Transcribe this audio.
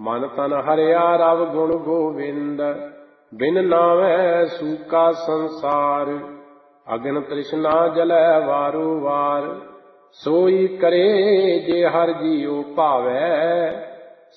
ਮਨ ਤਨ ਹਰਿਆ ਰਵ ਗੁਣ ਗੋਬਿੰਦ, ਬਿਨ ਨਾਵੈ ਸੂਕਾ ਸੰਸਾਰ। ਅਗਨ ਤ੍ਰਿਸ਼ਨਾ ਜਲੈ ਵਾਰੋ ਵਾਰ, ਸੋਈ ਕਰੇ ਜੇ ਹਰਿ ਜੀਉ ਭਾਵੈ।